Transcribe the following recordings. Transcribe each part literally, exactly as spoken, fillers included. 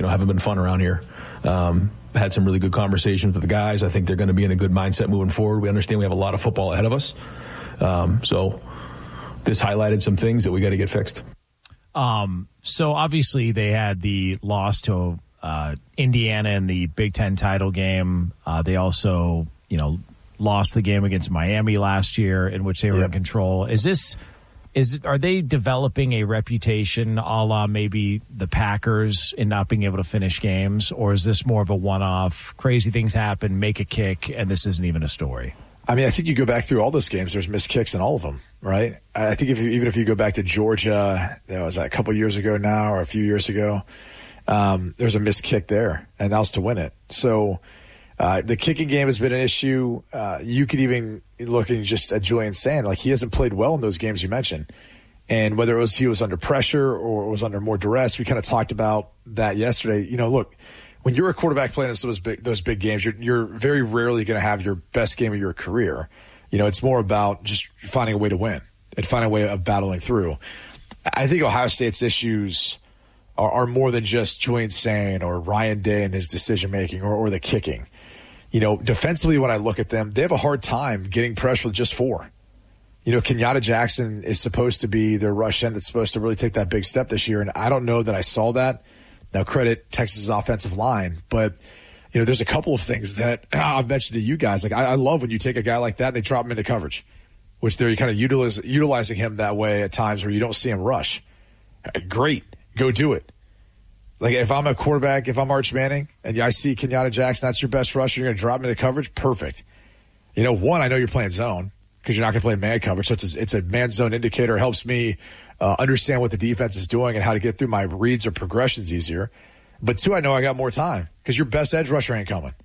know, haven't been fun around here. Um, had some really good conversations with the guys. I think they're going to be in a good mindset moving forward. We understand we have a lot of football ahead of us. Um, so this highlighted some things that we got to get fixed. Um, so obviously they had the loss to uh, Indiana in the Big Ten title game. Uh, they also, you know, lost the game against Miami last year in which they were yep. in control. Is this, is are they developing a reputation a la maybe the Packers in not being able to finish games, or is this more of a one-off, crazy things happen, make a kick, and this isn't even a story? I mean, I think you go back through all those games, there's missed kicks in all of them, right? I think if you, even if you go back to Georgia, that was that a couple years ago now or a few years ago, um, there's a missed kick there, and that was to win it. So uh, the kicking game has been an issue. Uh, you could even looking just at Julian Sand, like he hasn't played well in those games you mentioned. And whether it was he was under pressure or was under more duress, we kind of talked about that yesterday. You know, look, when you're a quarterback playing in those big, those big games, you're, you're very rarely going to have your best game of your career. You know, it's more about just finding a way to win and finding a way of battling through. I think Ohio State's issues are, are more than just Julian Sane or Ryan Day and his decision-making or, or the kicking. You know, defensively, when I look at them, they have a hard time getting pressure with just four. You know, Kenyatta Jackson is supposed to be their rush end that's supposed to really take that big step this year, and I don't know that I saw that. Now, credit Texas's offensive line, but, you know, there's a couple of things that I've mentioned to you guys. Like, I, I love when you take a guy like that and they drop him into coverage, which they're kind of utilize, utilizing him that way at times where you don't see him rush. Great. Go do it. Like, if I'm a quarterback, if I'm Arch Manning, and I see Kenyatta Jackson, that's your best rusher, you're going to drop him into coverage, perfect. You know, one, I know you're playing zone because you're not going to play man coverage, so it's a, it's a man zone indicator. It helps me Uh, understand what the defense is doing and how to get through my reads or progressions easier. But two, I know I got more time because your best edge rusher ain't coming.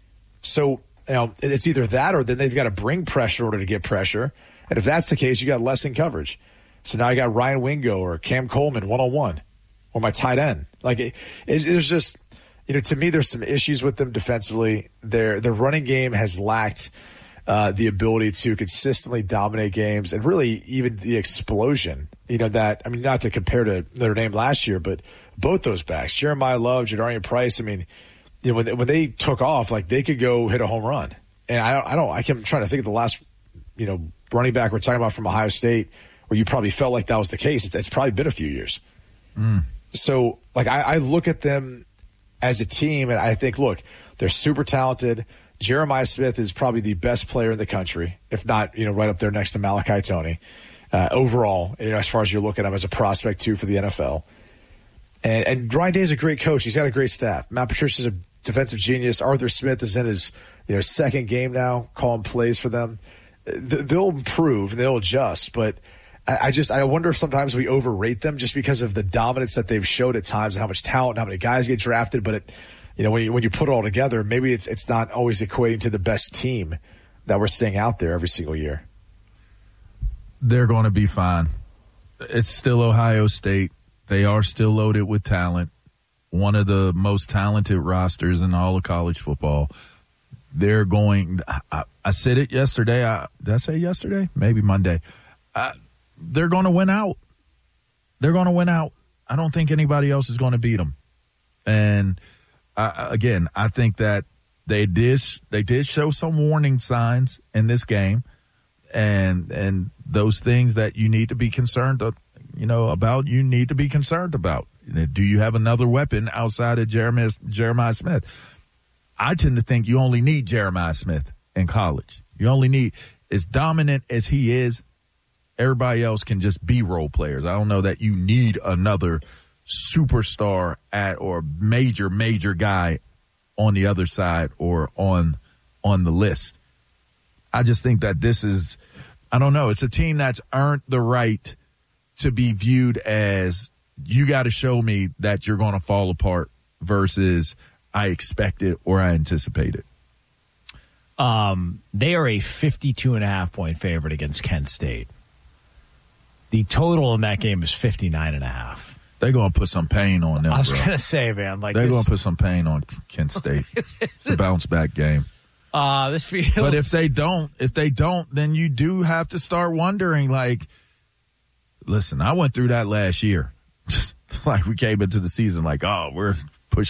So, you know, it's either that or then they've got to bring pressure in order to get pressure. And if that's the case, you got less in coverage. So now I got Ryan Wingo or Cam Coleman one-on-one or my tight end. Like, it, it, it's just, you know, to me, there's some issues with them defensively. Their, their running game has lacked Uh, the ability to consistently dominate games and really even the explosion, you know, that, I mean, not to compare to Notre Dame last year, but both those backs, Jeremiah Love, Jadarian Price, I mean, you know, when, when they took off, like they could go hit a home run. And I don't, I don't, I kept trying to think of the last, you know, running back we're talking about from Ohio State where you probably felt like that was the case. It's, it's probably been a few years. Mm. So, like, I, I look at them as a team and I think, look, they're super talented. Jeremiah Smith is probably the best player in the country, if not, you know, right up there next to Malachi Toney. Uh, overall, you know, as far as you're looking at him as a prospect too for the N F L. And, and Ryan Day is a great coach. He's got a great staff. Matt Patricia's a defensive genius. Arthur Smith is in his, you know, second game now, calling plays for them. They'll improve, they'll adjust, but I just, I wonder if sometimes we overrate them just because of the dominance that they've showed at times and how much talent and how many guys get drafted, but it, you know, when you, when you put it all together, maybe it's it's not always equating to the best team that we're seeing out there every single year. They're going to be fine. It's still Ohio State. They are still loaded with talent. One of the most talented rosters in all of college football. They're going I, I said it yesterday. I, did I say yesterday? Maybe Monday. I, they're going to win out. They're going to win out. I don't think anybody else is going to beat them. And Uh, again, I think that they did they did show some warning signs in this game, and and those things that you need to be concerned, of, you know, about. You need to be concerned about. Do you have another weapon outside of Jeremiah Jeremiah Smith? I tend to think you only need Jeremiah Smith in college. You only need, as dominant as he is, everybody else can just be role players. I don't know that you need another superstar at or major major guy on the other side or on on the list. I just think that this is, I don't know, it's a team that's earned the right to be viewed as, you got to show me that you're going to fall apart versus I expect it or I anticipate it. Um, they are a fifty-two and a half point favorite against Kent State. The total in that game is fifty-nine and a half. They're going to put some pain on them, I was bro. going to say, man. Like They're this, going to put some pain on Kent State. It's a bounce-back game. Uh, this feels... But if they don't, if they don't, then you do have to start wondering, like, listen, I went through that last year. Like, we came into the season like, oh, we're